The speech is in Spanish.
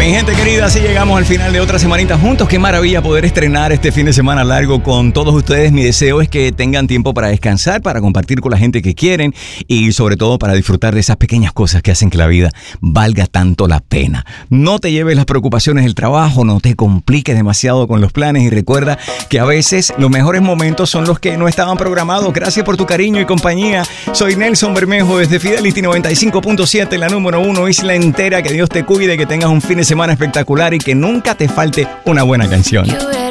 Mi gente querida, así llegamos al final de otra semanita juntos. Qué maravilla poder estrenar este fin de semana largo con todos ustedes. Mi deseo es que tengan tiempo para descansar, para compartir con la gente que quieren y sobre todo para disfrutar de esas pequeñas cosas que hacen que la vida valga tanto la pena. No te lleves las preocupaciones del trabajo, no te compliques demasiado con los planes y recuerda que a veces los mejores momentos son los que no estaban programados. Gracias por tu cariño y compañía. Soy Nelson Bermejo desde Fidelity 95.7, la número 1, isla entera. Que Dios te cuide, que tengas un fin de semana espectacular y que nunca te falte una buena canción.